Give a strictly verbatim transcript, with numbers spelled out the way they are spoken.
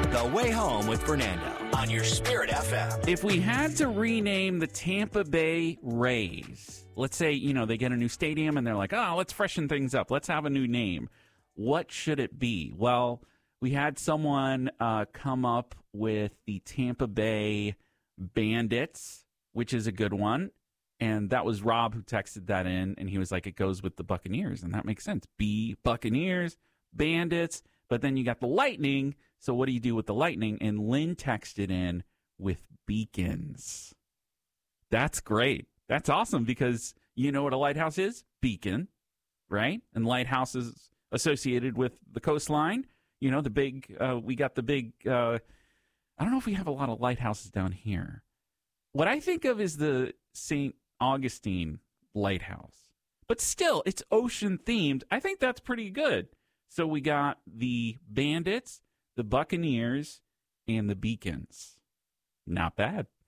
The Way Home with Fernando on your Spirit F M. If we had to rename the Tampa Bay Rays, let's say, you know, they get a new stadium and they're like, oh, let's freshen things up. Let's have a new name. What should it be? Well, we had someone uh, come up with the Tampa Bay Bandits, which is a good one. And that was Rob who texted that in, and he was like, it goes with the Buccaneers, and that makes sense. B, Buccaneers, Bandits, but then you got the Lightning, so what do you do with the Lightning? And Lynn texted in with Beacons. That's great. That's awesome, because you know what a lighthouse is? Beacon, right? And lighthouse is associated with the coastline. You know, the big, uh, we got the big, uh, I don't know if we have a lot of lighthouses down here. What I think of is the Saint Augustine Lighthouse. But still, it's ocean-themed. I think that's pretty good. So we got the Bandits, the Buccaneers, and the Beacons. Not bad.